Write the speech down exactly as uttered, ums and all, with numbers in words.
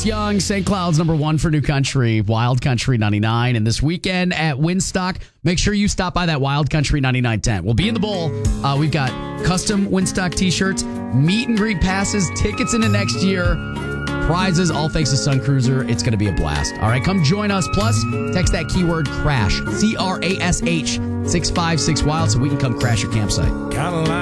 Angus Young, Saint Cloud's number one for New Country, Wild Country ninety-nine. And this weekend at Winstock, make sure you stop by that Wild Country ninety-nine tent. We'll be in the bowl. Uh, we've got custom Winstock t-shirts, meet and greet passes, tickets into next year, prizes, all thanks to Sun Cruiser. It's going to be a blast. All right, come join us. Plus, text that keyword CRASH, C R A S H, six five six WILD so we can come crash your campsite.